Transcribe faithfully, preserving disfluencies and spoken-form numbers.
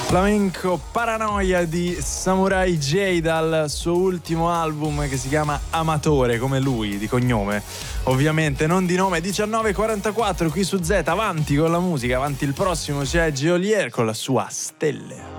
Flamenco Paranoia di Samurai J dal suo ultimo album che si chiama Amatore, come lui, di cognome ovviamente, non di nome. Diciannove e quarantaquattro qui su Z, avanti con la musica, avanti il prossimo c'è Geolier con la sua Stelle.